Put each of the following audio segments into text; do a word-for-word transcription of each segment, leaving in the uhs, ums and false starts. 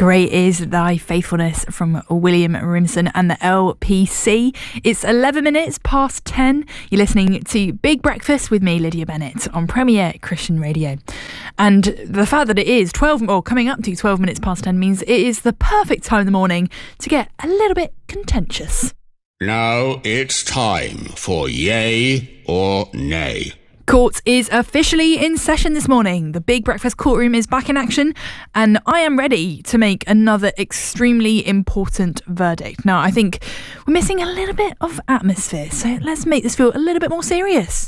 Great is thy faithfulness from William Rimson and the L P C. It's eleven minutes past ten. You're listening to Big Breakfast with me, Lydia Bennett, on Premier Christian Radio. And the fact that it is twelve, or coming up to twelve minutes past ten, means it is the perfect time in the morning to get a little bit contentious. Now it's time for yay or nay. Court is officially in session this morning. The Big Breakfast courtroom is back in action, and I am ready to make another extremely important verdict. Now, I think we're missing a little bit of atmosphere, so let's make this feel a little bit more serious.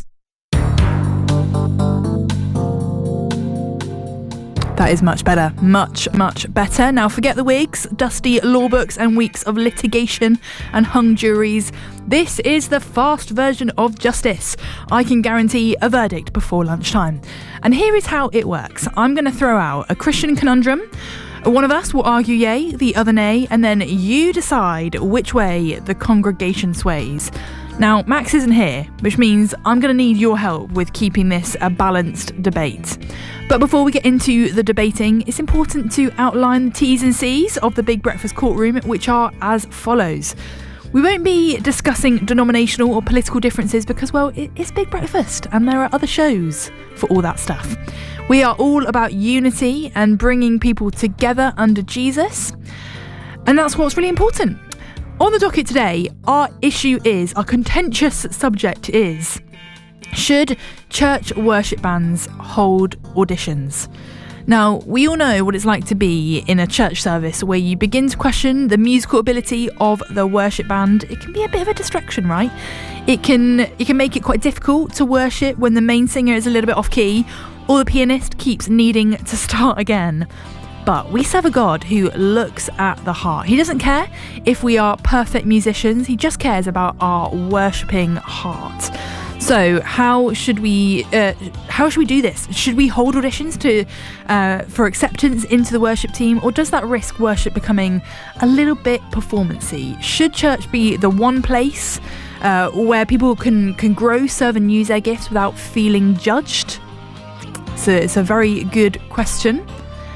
That is much better. Much, much better. Now, forget the wigs, dusty law books and weeks of litigation and hung juries. This is the fast version of justice. I can guarantee a verdict before lunchtime. And here is how it works. I'm going to throw out a Christian conundrum. One of us will argue yay, the other nay, and then you decide which way the congregation sways. Now, Max isn't here, which means I'm going to need your help with keeping this a balanced debate. But before we get into the debating, it's important to outline the T's and C's of the Big Breakfast courtroom, which are as follows. We won't be discussing denominational or political differences because, well, it's Big Breakfast and there are other shows for all that stuff. We are all about unity and bringing people together under Jesus. And that's what's really important. On the docket today, our issue is, our contentious subject is, should church worship bands hold auditions? Now, we all know what it's like to be in a church service where you begin to question the musical ability of the worship band. It can be a bit of a distraction, right? It can it can make it quite difficult to worship when the main singer is a little bit off key or the pianist keeps needing to start again. But we serve a God who looks at the heart. He doesn't care if we are perfect musicians. He just cares about our worshipping heart. So how should we uh, how should we do this? Should we hold auditions to uh, for acceptance into the worship team, or does that risk worship becoming a little bit performancy? Should church be the one place uh, where people can can grow, serve, and use their gifts without feeling judged? So it's a very good question.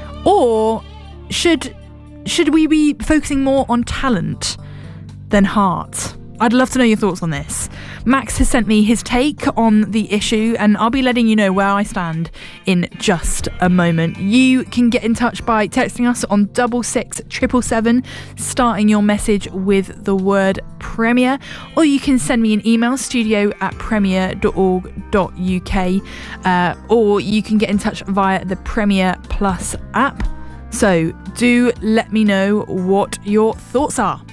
Or should should we be focusing more on talent than heart? I'd love to know your thoughts on this. Max has sent me his take on the issue, and I'll be letting you know where I stand in just a moment. You can get in touch by texting us on double six triple seven, starting your message with the word Premier, or you can send me an email, studio at premier dot org dot uk, uh, or you can get in touch via the Premier Plus app. So do let me know what your thoughts are.